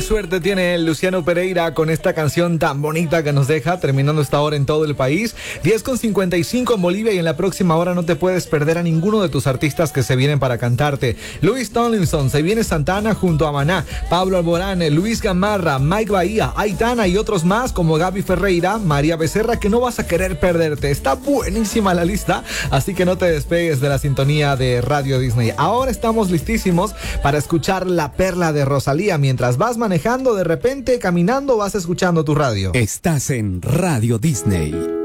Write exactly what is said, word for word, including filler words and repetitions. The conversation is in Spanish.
Qué suerte tiene el Luciano Pereira con esta canción tan bonita que nos deja, terminando esta hora en todo el país. diez con cincuenta y cinco en Bolivia, y en la próxima hora no te puedes perder a ninguno de tus artistas que se vienen para cantarte. Luis Tomlinson, se viene Santana junto a Maná, Pablo Alborán, Luis Gamarra, Mike Bahía, Aitana y otros más como Gaby Ferreira, María Becerra, que no vas a querer perderte. Está buenísima la lista, así que no te despegues de la sintonía de Radio Disney. Ahora estamos listísimos para escuchar La Perla de Rosalía. Mientras vas manejando, de repente caminando, vas escuchando tu radio. Estás en Radio Disney.